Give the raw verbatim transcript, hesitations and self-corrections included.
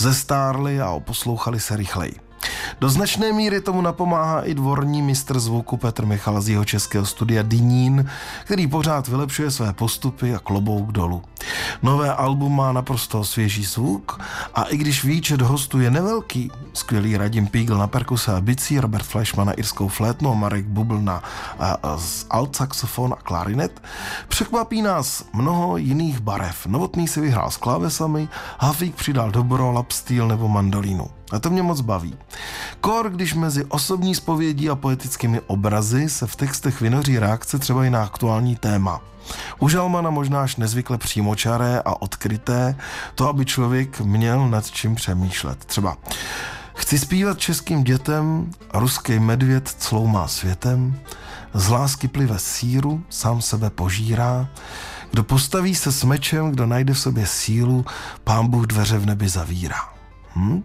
zestárli a oposlouchali se rychleji. Do značné míry tomu napomáhá i dvorní mistr zvuku Petr Michal z jeho českého studia Dynín, který pořád vylepšuje své postupy a klobouk dolů. Nové album má naprosto svěží zvuk a i když výčet hostů je nevelký, skvělý Radim Pígl na perkuse a bicí, Robert Fleischmann na irskou flétnu a Marek Bubl na alt saxofon a klarinet, překvapí nás mnoho jiných barev. Novotný si vyhrál s klávesami, Hafík přidal dobro, lapsteel nebo mandolínu. A to mě moc baví. Kor, když mezi osobní zpovědí a poetickými obrazy se v textech vynoří reakce třeba i na aktuální téma. U Žalmana možná až nezvykle přímočaré a odkryté, to, aby člověk měl nad čím přemýšlet. Třeba chci zpívat českým dětem, ruský medvěd cloumá světem, z lásky plive síru, sám sebe požírá, kdo postaví se s mečem, kdo najde v sobě sílu, pán Bůh dveře v nebi zavírá. Hm?